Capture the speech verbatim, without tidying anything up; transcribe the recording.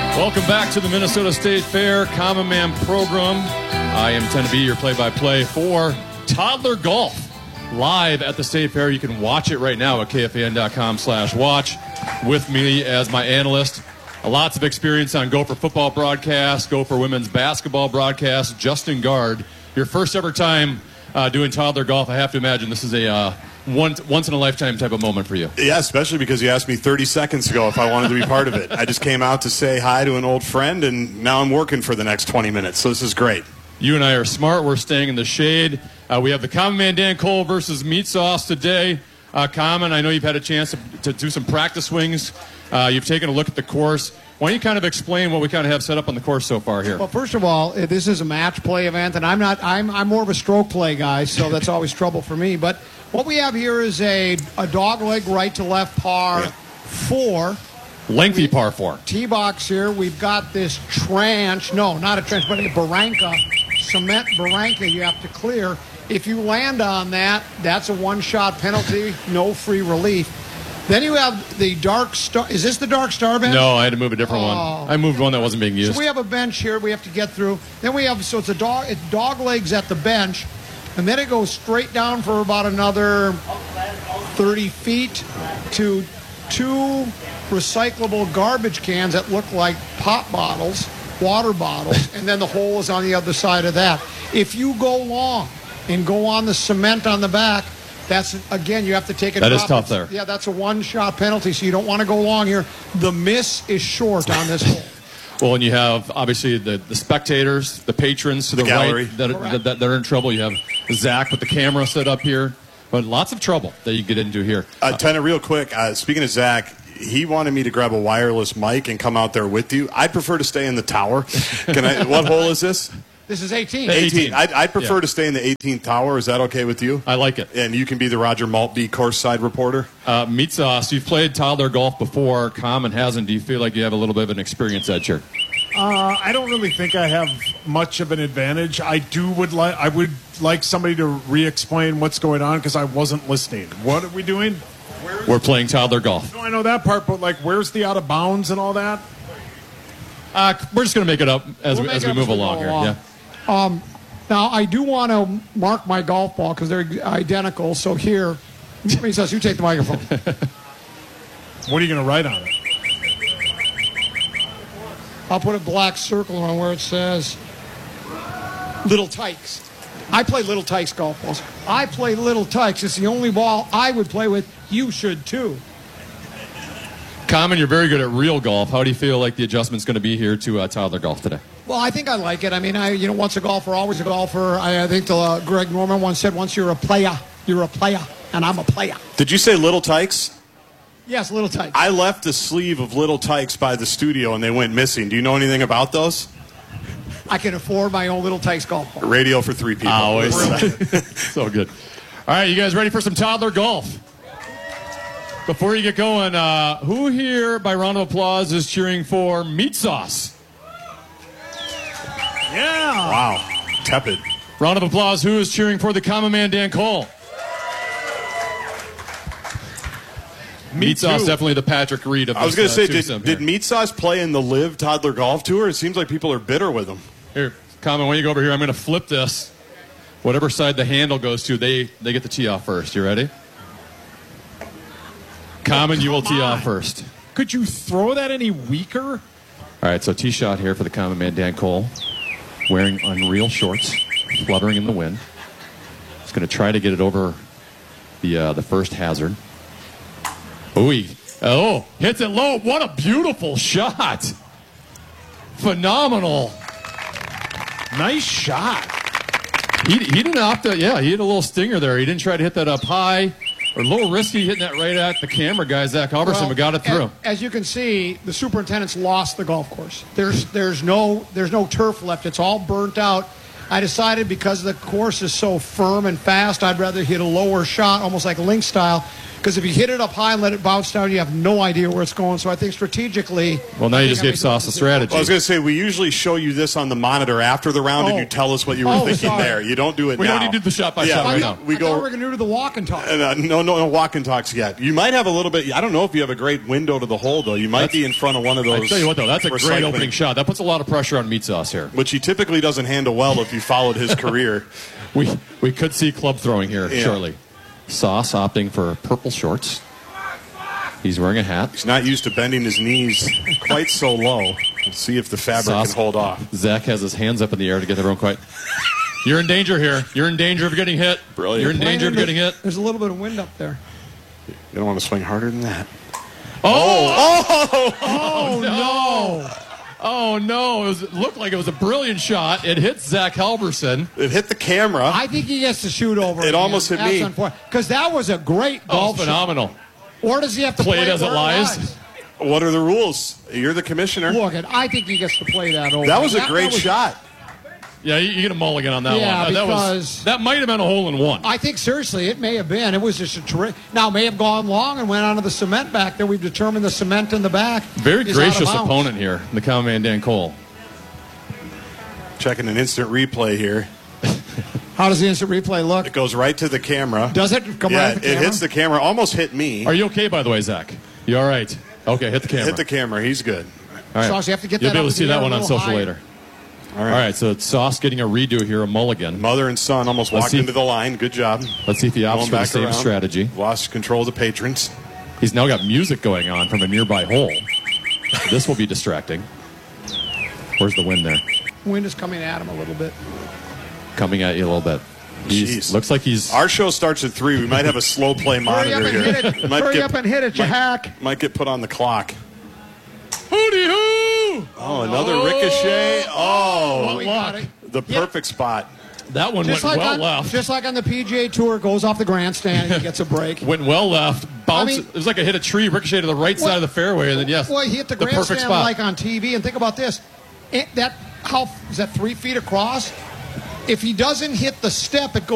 Welcome back to the Minnesota State Fair Common Man program. I am Ten to be your play-by-play for Toddler Golf. Live at the State Fair. You can watch it right now at K F A N dot com slash watch with me as my analyst. Lots of experience on Gopher football broadcasts, Gopher women's basketball broadcasts. Justin Guard, your first ever time uh, doing toddler golf. I have to imagine this is a uh, once, once in a lifetime type of moment for you. Yeah, especially because you asked me thirty seconds ago if I wanted to be part of it. I just came out to say hi to an old friend, and now I'm working for the next twenty minutes, so this is great. You and I are smart. We're staying in the shade. Uh, we have the Common Man Dan Cole versus Meat Sauce today. Uh, Common, I know you've had a chance to, to do some practice swings. Uh, you've taken a look at the course. Why don't you kind of explain what we kind of have set up on the course so far here? Well, first of all, this is a match play event, and I'm not. I'm I'm more of a stroke play guy, so that's always trouble for me. But what we have here is a a dog leg right to left par yeah. four. Lengthy par four. Tee box here. We've got this tranche. No, not a trench, but a barranca. Cement barranca you have to clear. If you land on that, that's a one-shot penalty, no free relief. Then you have the dark star. Is this the dark star bench? No, I had to move a different oh. one. I moved one that wasn't being used. So we have a bench here we have to get through. Then we have, so it's a dog, it's dog legs at the bench, and then it goes straight down for about another thirty feet to two recyclable garbage cans that look like pop bottles, water bottles, and then the hole is on the other side of that. If you go long and go on the cement on the back, that's, again, you have to take a That drop. is tough there. Yeah, that's a one-shot penalty, so you don't want to go long here. The miss is short on this hole. Well, and you have, obviously, the, the spectators, the patrons to the, the gallery. right that, that, that, that are in trouble. You have Zach with the camera set up here. But lots of trouble that you get into here. Uh, Tenna, real quick, uh, speaking of Zach, he wanted me to grab a wireless mic and come out there with you. I'd prefer to stay in the tower. Can I? What hole is this? This is eighteen. eighteen. I'd, I'd prefer yeah. to stay in the eighteenth tower. Is that okay with you? I like it. And you can be the Roger Maltby course side reporter. Uh, Meat Sauce, you've played toddler golf before. Common hasn't. Do you feel like you have a little bit of an experience edge here? Uh, I don't really think I have much of an advantage. I do would like I would like somebody to re-explain what's going on because I wasn't listening. What are we doing? Where's We're playing toddler golf. No, I know that part, but like, where's the out of bounds and all that? Uh, we're just going to make it up as we'll we, as we move move along here. along. Yeah. Um, now I do want to mark my golf ball because they're identical. So here, Meat Sauce, you take the microphone. What are you going to write on it? I'll put a black circle on where it says Little Tykes. I play Little Tykes golf balls. I play Little Tykes. It's the only ball I would play with. You should, too. Common, you're very good at real golf. How do you feel like the adjustment's going to be here to uh, toddler golf today? Well, I think I like it. I mean, I you know, once a golfer, always a golfer. I, I think the, uh, Greg Norman once said, once you're a player, you're a player, and I'm a player. Did you say Little Tykes? Yes, Little Tykes. I left a sleeve of Little Tykes by the studio, and they went missing. Do you know anything about those? I can afford my own Little Tykes golf ball. Radio for three people. Always. So good. All right, you guys ready for some toddler golf? Before you get going, uh, who here, by round of applause, is cheering for Meat Sauce? Yeah. Wow. Tepid. Round of applause, who is cheering for the Common Man Dan Cole? Me Meat Sauce, too. definitely the Patrick Reed of I was going going to to say, did, did Meat Sauce play in the Live Toddler Golf Tour? It seems like people are bitter with him. Here, Common, when you go over here, I'm going to flip this. Whatever side the handle goes to, they, they get the tee off first. You ready? Common, oh, you will tee on. off first. Could you throw that any weaker? All right, so tee shot here for the Common Man Dan Cole. Wearing unreal shorts, fluttering in the wind. He's going to try to get it over the uh, the first hazard. Ooh, he, oh, hits it low. What a beautiful shot. Phenomenal. Nice shot. He, he didn't opt to, yeah, he hit a little stinger there. He didn't try to hit that up high. Or a little risky hitting that right at the camera guy, Zach Halverson, Well, but got it through. As, as you can see, the superintendent's lost the golf course. There's there's no there's no turf left. It's all burnt out. I decided because the course is so firm and fast, I'd rather hit a lower shot, almost like link style. Because if you hit it up high and let it bounce down, you have no idea where it's going. So I think strategically. Well, now I you think just I gave make Sauce a the- strategy. Well, I was going to say, we usually show you this on the monitor after the round, Oh. and you tell us what you were Oh, thinking sorry. there. You don't do it We now. don't need to do the shot by Yeah, shot I, right thought- now. we I go- thought we were going to do the walk and talk. And, uh, no, no, no walk and talks yet. You might have a little bit. I don't know if you have a great window to the hole, though. You might That's- be in front of one of those. I tell you what, though, that's a great recycling, opening shot. That puts a lot of pressure on Meat Sauce here. which he typically doesn't handle well if you followed his career. We we could see club throwing here Yeah. shortly. Sauce opting for purple shorts. He's wearing a hat. He's not used to bending his knees quite so low. Let's see if the fabric Sauce. can hold off. Zach has his hands up in the air to get everyone quiet. You're in danger here. You're in danger of getting hit. Brilliant. You're in danger of getting hit. There's a little bit of wind up there. You don't want to swing harder than that. Oh! Oh, no. Oh, no. It, was, it looked like it was a brilliant shot. It hit Zach Halverson. It hit the camera. I think he gets to shoot over. It almost hit me. Because that was a great Oh, golf shot. phenomenal. Or does he have to Play play, it as it where lies? What are the rules? You're the commissioner. Look, at, I think he gets to play that over. That was a great that was- shot. Yeah, you, you get a mulligan on that Yeah, one. That, that because- was that might have been a hole in one. I think seriously, it may have been. It was just a terrific. Now, it may have gone long and went onto the cement back there. We've determined the cement in the back. Very is out of gracious bounds. opponent here, the common man Dan Cole. Checking an instant replay here. How does the instant replay look? It goes right to the camera. Does it come yeah, right at the it camera? hits the camera. Almost hit me. Are you okay, by the way, Zach? You all right? Okay, hit the camera. Hit the camera. He's good. All right. Sauce, you have to get You'll that be able up to see in the that air one a on little social higher. later. All right. All right, so it's Sauce getting a redo here, a mulligan. Mother and son almost Let's walked see. into the line. Good job. Let's see if he opts Going for the back same around. strategy. Lost control of the patrons. He's now got music going on from a nearby hole. This will be distracting. Where's the wind there? Wind is coming at him a little bit. Coming at you a little bit. He's, Jeez. looks like he's. Our show starts at three. We might have a slow play Hurry monitor up and here. hit it. Might Hurry get- up and hit it, you might- hack. Might get put on the clock. Hooty hoo! Oh, another ricochet. Oh, Oh, we got it. the perfect spot. That one Just went like, well on, left. just like on the P G A Tour, goes off the grandstand and he gets a break. Went well left. Bounce. I mean- it was like I hit a tree, ricochet to the right side of the fairway, and then yes, Well, he hit the, the perfect grandstand spot. like on T V. And think about this: it, that how is that three feet across? If he doesn't hit the step, it goes.